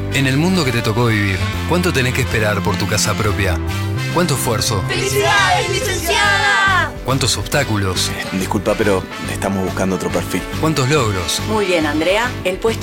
En el mundo que te tocó vivir, ¿cuánto tenés que esperar por tu casa propia? ¿Cuánto esfuerzo? ¡Felicidades, licenciada! ¿Cuántos obstáculos? Disculpa, pero estamos buscando otro perfil. ¿Cuántos logros? Muy bien, Andrea. El puesto